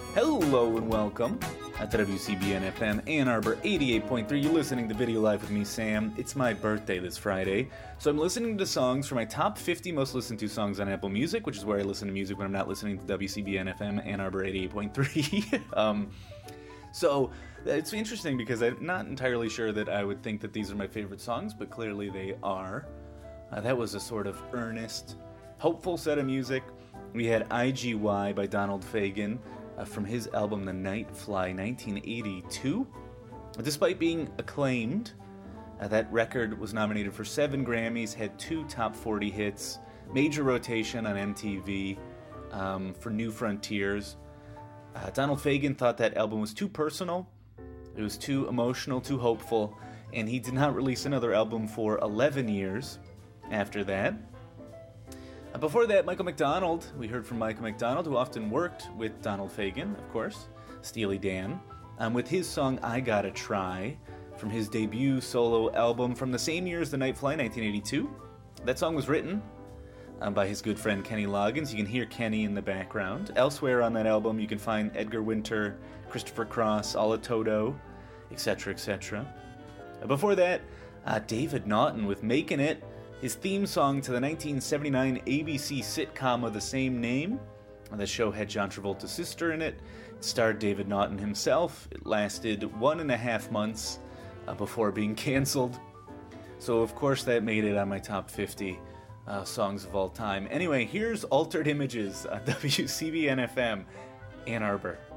Hello and welcome at the WCBN FM Ann Arbor 88.3. You're listening to Video Live with me, Sam. It's my birthday this Friday, so I'm listening to songs for my top 50 most listened to songs on Apple Music, which is where I listen to music when I'm not listening to WCBN FM Ann Arbor 88.3. So it's interesting because I'm not entirely sure that I would think that these are my favorite songs, but clearly they are. That was a sort of earnest, hopeful set of music. We had IGY by Donald Fagen from his album The Night Fly 1982. Despite being acclaimed, that record was nominated for 7 Grammys, had 2 top 40 hits, major rotation on MTV for New Frontiers. Donald Fagen thought that album was too personal, it was too emotional, too hopeful, and he did not release another album for 11 years after that. Before that, Michael McDonald. We heard from Michael McDonald, who often worked with Donald Fagen, of course, Steely Dan, with his song I Gotta Try, from his debut solo album from the same year as The Night Fly, 1982. That song was written by his good friend Kenny Loggins. You can hear Kenny in the background. Elsewhere on that album, you can find Edgar Winter, Christopher Cross, Alla Toto, etc., etc. Before that, David Naughton with Makin' It, his theme song to the 1979 ABC sitcom of the same name. The show had John Travolta's sister in it. It starred David Naughton himself. It lasted 1.5 months before being canceled. So, of course, that made it on my top 50 songs of all time. Anyway, here's Altered Images, WCBN FM, Ann Arbor.